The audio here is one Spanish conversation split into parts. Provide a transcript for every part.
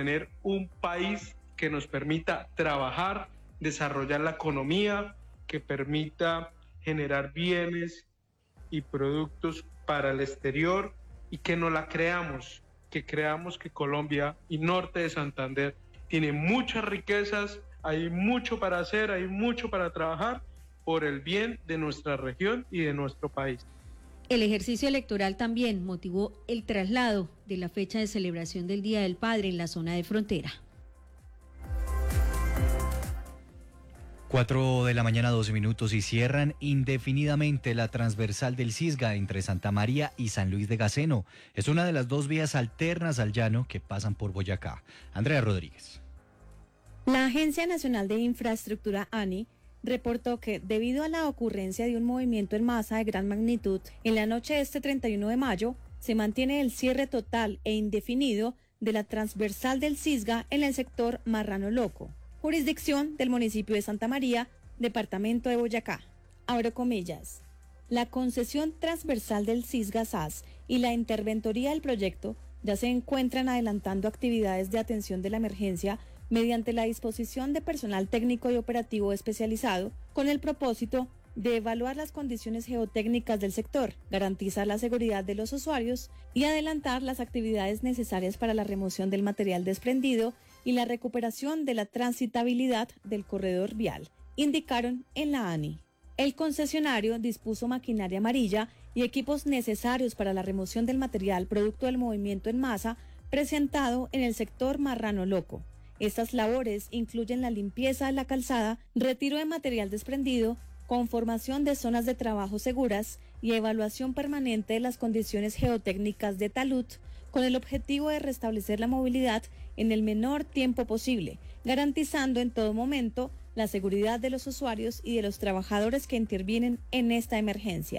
tener un país que nos permita trabajar, desarrollar la economía, que permita generar bienes y productos para el exterior y que no la creamos, que creamos que Colombia y norte de Santander tiene muchas riquezas, hay mucho para hacer, hay mucho para trabajar por el bien de nuestra región y de nuestro país. El ejercicio electoral también motivó el traslado de la fecha de celebración del Día del Padre en la zona de frontera. 4 de la mañana, 12 minutos, y cierran indefinidamente la transversal del Cisga entre Santa María y San Luis de Gaceno. Es una de las dos vías alternas al llano que pasan por Boyacá. Andrea Rodríguez. La Agencia Nacional de Infraestructura, ANI, reportó que debido a la ocurrencia de un movimiento en masa de gran magnitud, en la noche de este 31 de mayo, se mantiene el cierre total e indefinido de la transversal del Cisga en el sector Marrano Loco, jurisdicción del municipio de Santa María, departamento de Boyacá. Abro comillas. La concesión transversal del Cisga SAS y la interventoría del proyecto ya se encuentran adelantando actividades de atención de la emergencia mediante la disposición de personal técnico y operativo especializado con el propósito de evaluar las condiciones geotécnicas del sector, garantizar la seguridad de los usuarios y adelantar las actividades necesarias para la remoción del material desprendido y la recuperación de la transitabilidad del corredor vial, indicaron en la ANI. El concesionario dispuso maquinaria amarilla y equipos necesarios para la remoción del material producto del movimiento en masa presentado en el sector Marrano Loco. Estas labores incluyen la limpieza de la calzada, retiro de material desprendido, conformación de zonas de trabajo seguras y evaluación permanente de las condiciones geotécnicas de talud, con el objetivo de restablecer la movilidad en el menor tiempo posible, garantizando en todo momento la seguridad de los usuarios y de los trabajadores que intervienen en esta emergencia.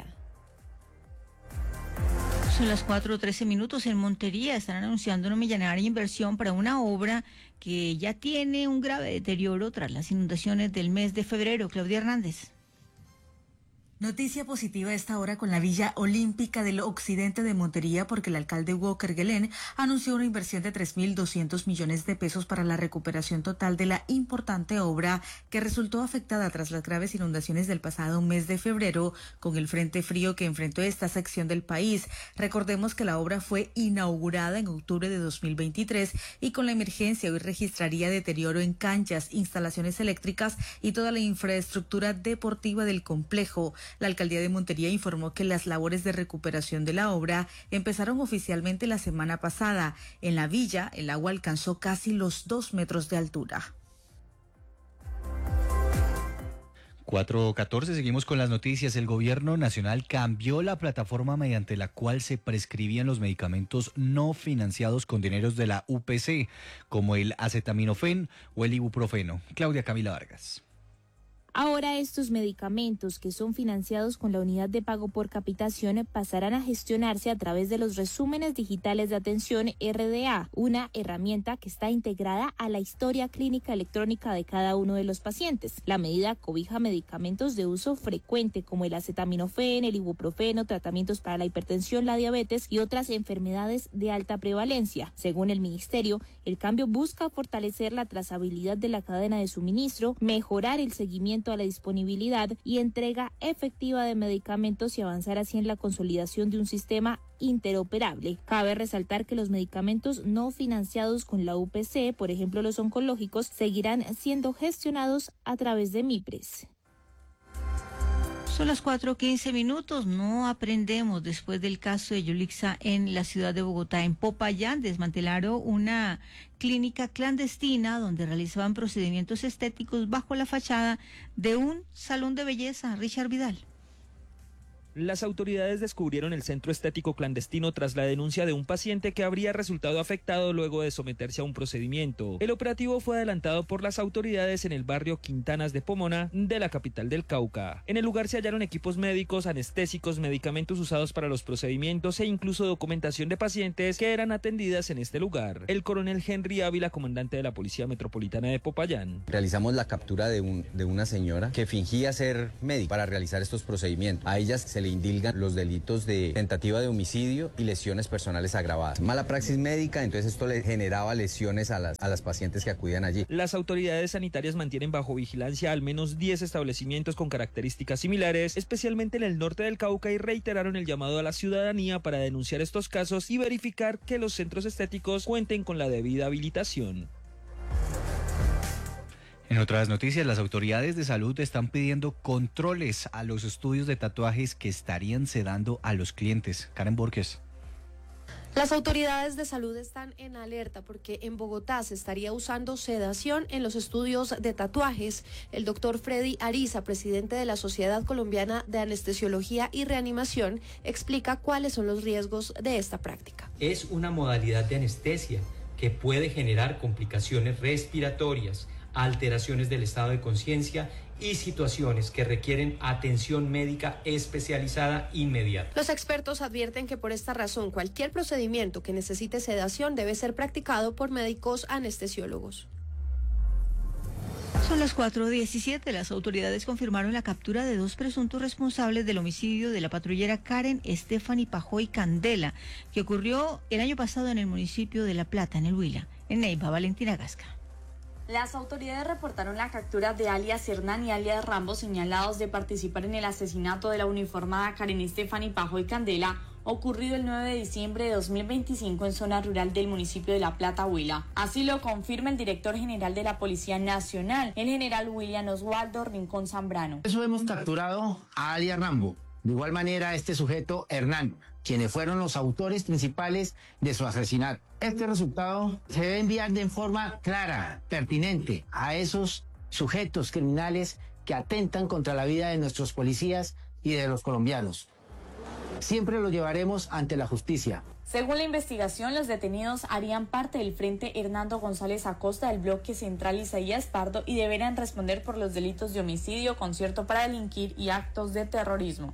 Son las 4:13 minutos. En Montería están anunciando una millonaria inversión para una obra que ya tiene un grave deterioro tras las inundaciones del mes de febrero. Claudia Hernández. Noticia positiva a esta hora con la Villa Olímpica del Occidente de Montería, porque el alcalde Walker Guelén anunció una inversión de 3.200 millones de pesos para la recuperación total de la importante obra que resultó afectada tras las graves inundaciones del pasado mes de febrero con el frente frío que enfrentó esta sección del país. Recordemos que la obra fue inaugurada en octubre de 2023 y con la emergencia hoy registraría deterioro en canchas, instalaciones eléctricas y toda la infraestructura deportiva del complejo. La alcaldía de Montería informó que las labores de recuperación de la obra empezaron oficialmente la semana pasada. En la villa, el agua alcanzó casi los 2 metros de altura. 4:14, seguimos con las noticias. El gobierno nacional cambió la plataforma mediante la cual se prescribían los medicamentos no financiados con dineros de la UPC, como el acetaminofén o el ibuprofeno. Claudia Camila Vargas. Ahora estos medicamentos que son financiados con la unidad de pago por capitación pasarán a gestionarse a través de los resúmenes digitales de atención RDA, una herramienta que está integrada a la historia clínica electrónica de cada uno de los pacientes. La medida cobija medicamentos de uso frecuente como el acetaminofén, el ibuprofeno, tratamientos para la hipertensión, la diabetes y otras enfermedades de alta prevalencia. Según el ministerio, el cambio busca fortalecer la trazabilidad de la cadena de suministro, mejorar el seguimiento a la disponibilidad y entrega efectiva de medicamentos y avanzar así en la consolidación de un sistema interoperable. Cabe resaltar que los medicamentos no financiados con la UPC, por ejemplo los oncológicos, seguirán siendo gestionados a través de MIPRES. Son las 4:15 minutos. No aprendemos después del caso de Yulixa en la ciudad de Bogotá. En Popayán desmantelaron una clínica clandestina donde realizaban procedimientos estéticos bajo la fachada de un salón de belleza. Richard Vidal. Las autoridades descubrieron el centro estético clandestino tras la denuncia de un paciente que habría resultado afectado luego de someterse a un procedimiento. El operativo fue adelantado por las autoridades en el barrio Quintanas de Pomona de la capital del Cauca. En el lugar se hallaron equipos médicos, anestésicos, medicamentos usados para los procedimientos e incluso documentación de pacientes que eran atendidas en este lugar. El coronel Henry Ávila, comandante de la Policía Metropolitana de Popayán. Realizamos la captura de una señora que fingía ser médica para realizar estos procedimientos. A ella se le le indilgan los delitos de tentativa de homicidio y lesiones personales agravadas. Mala praxis médica, entonces esto le generaba lesiones a las pacientes que acudían allí. Las autoridades sanitarias mantienen bajo vigilancia al menos 10 establecimientos con características similares, especialmente en el norte del Cauca, y reiteraron el llamado a la ciudadanía para denunciar estos casos y verificar que los centros estéticos cuenten con la debida habilitación. En otras noticias, las autoridades de salud están pidiendo controles a los estudios de tatuajes que estarían sedando a los clientes. Karen Borges. Las autoridades de salud están en alerta porque en Bogotá se estaría usando sedación en los estudios de tatuajes. El doctor Freddy Ariza, presidente de la Sociedad Colombiana de Anestesiología y Reanimación, explica cuáles son los riesgos de esta práctica. Es una modalidad de anestesia que puede generar complicaciones respiratorias, alteraciones del estado de conciencia y situaciones que requieren atención médica especializada inmediata. Los expertos advierten que por esta razón cualquier procedimiento que necesite sedación debe ser practicado por médicos anestesiólogos. Son las 4:17. Las autoridades confirmaron la captura de 2 presuntos responsables del homicidio de la patrullera Karen Stephanie Pajoy Candela, que ocurrió el año pasado en el municipio de La Plata, en el Huila. En Neiva, Valentina Gasca. Las autoridades reportaron la captura de alias Hernán y alias Rambo, señalados de participar en el asesinato de la uniformada Karen Stephanie Pajoy Candela, ocurrido el 9 de diciembre de 2025 en zona rural del municipio de La Plata, Huila. Así lo confirma el director general de la Policía Nacional, el general William Oswaldo Rincón Zambrano. Eso hemos capturado a alias Rambo. De igual manera, este sujeto, Hernán, quienes fueron los autores principales de su asesinato. Este resultado se debe enviar de forma clara, pertinente, a esos sujetos criminales que atentan contra la vida de nuestros policías y de los colombianos. Siempre lo llevaremos ante la justicia. Según la investigación, los detenidos harían parte del Frente Hernando González Acosta del Bloque Central Isaías Pardo y deberán responder por los delitos de homicidio, concierto para delinquir y actos de terrorismo.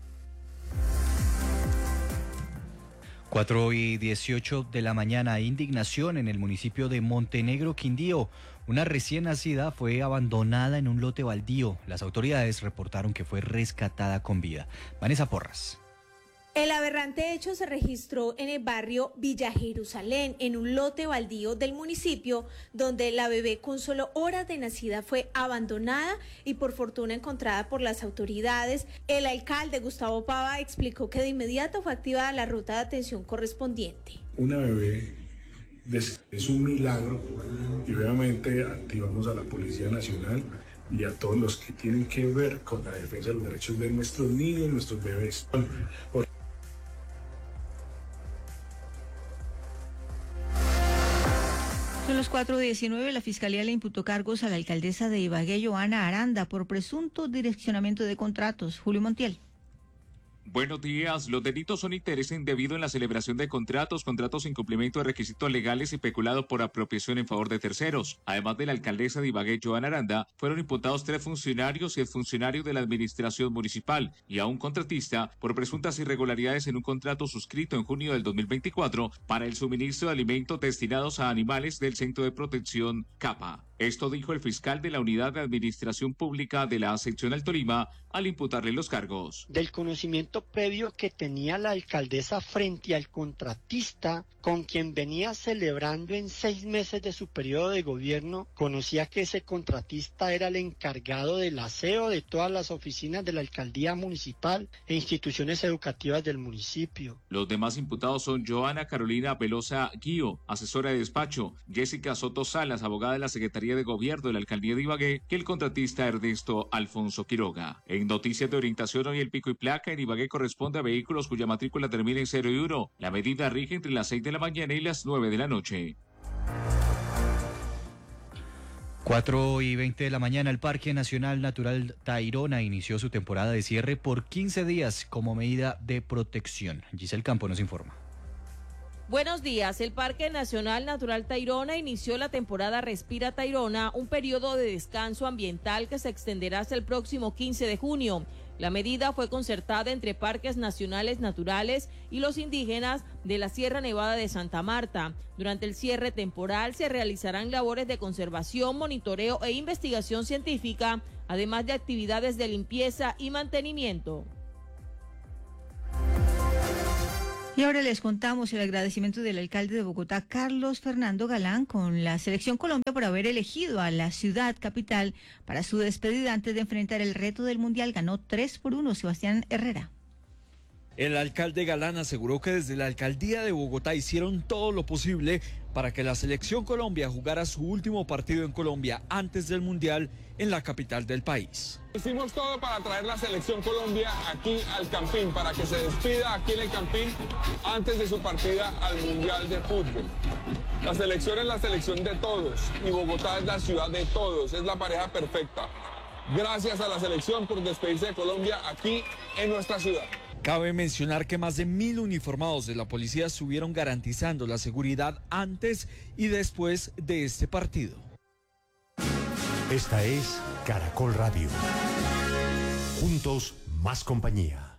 4:18 de la mañana, indignación en el municipio de Montenegro, Quindío. Una recién nacida fue abandonada en un lote baldío. Las autoridades reportaron que fue rescatada con vida. Vanessa Porras. El aberrante hecho se registró en el barrio Villa Jerusalén, en un lote baldío del municipio, donde la bebé con solo horas de nacida fue abandonada y por fortuna encontrada por las autoridades. El alcalde Gustavo Pava explicó que de inmediato fue activada la ruta de atención correspondiente. Una bebé es un milagro y obviamente activamos a la Policía Nacional y a todos los que tienen que ver con la defensa de los derechos de nuestros niños, nuestros bebés. Son las 4:19. La Fiscalía le imputó cargos a la alcaldesa de Ibagué, Joana Aranda, por presunto direccionamiento de contratos. Julio Montiel. Buenos días. Los delitos son interés indebido en la celebración de contratos sin cumplimiento de requisitos legales y peculado por apropiación en favor de terceros. Además de la alcaldesa de Ibagué, Joana Aranda, fueron imputados 3 funcionarios y el funcionario de la administración municipal y a un contratista por presuntas irregularidades en un contrato suscrito en junio del 2024 para el suministro de alimentos destinados a animales del Centro de Protección CAPA. Esto dijo el fiscal de la Unidad de Administración Pública de la Seccional Tolima al imputarle los cargos. Del conocimiento previo que tenía la alcaldesa frente al contratista con quien venía celebrando en 6 meses de su periodo de gobierno, conocía que ese contratista era el encargado del aseo de todas las oficinas de la alcaldía municipal e instituciones educativas del municipio. Los demás imputados son Joana Carolina Velosa Guío, asesora de despacho, Jessica Soto Salas, abogada de la Secretaría de Gobierno de la Alcaldía de Ibagué, y el contratista Ernesto Alfonso Quiroga. En noticias de orientación, hoy el pico y placa en Ibagué corresponde a vehículos cuya matrícula termina en 0 y 1. La medida rige entre las 6 de la mañana y las 9 de la noche. 4:20 de la mañana, el Parque Nacional Natural Tayrona inició su temporada de cierre por 15 días como medida de protección. Giselle Campo nos informa. Buenos días. El Parque Nacional Natural Tayrona inició la temporada Respira Tayrona, un periodo de descanso ambiental que se extenderá hasta el próximo 15 de junio. La medida fue concertada entre Parques Nacionales Naturales y los indígenas de la Sierra Nevada de Santa Marta. Durante el cierre temporal se realizarán labores de conservación, monitoreo e investigación científica, además de actividades de limpieza y mantenimiento. Y ahora les contamos el agradecimiento del alcalde de Bogotá, Carlos Fernando Galán, con la Selección Colombia por haber elegido a la ciudad capital para su despedida antes de enfrentar el reto del Mundial. Ganó 3-1 Sebastián Herrera. El alcalde Galán aseguró que desde la alcaldía de Bogotá hicieron todo lo posible para que la Selección Colombia jugara su último partido en Colombia antes del Mundial en la capital del país. Hicimos todo para traer la Selección Colombia aquí al Campín, para que se despida aquí en el Campín antes de su partida al Mundial de Fútbol. La selección es la selección de todos y Bogotá es la ciudad de todos, es la pareja perfecta. Gracias a la selección por despedirse de Colombia aquí en nuestra ciudad. Cabe mencionar que más de 1.000 uniformados de la policía estuvieron garantizando la seguridad antes y después de este partido. Esta es Caracol Radio. Juntos, más compañía.